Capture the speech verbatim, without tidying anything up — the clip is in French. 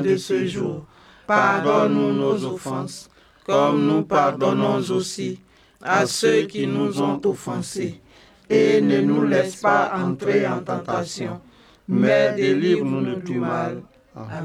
de ce jour. Pardonne-nous nos offenses, comme nous pardonnons aussi à ceux qui nous ont offensés. Et ne nous laisse pas entrer en tentation, mais délivre-nous du mal. Amen.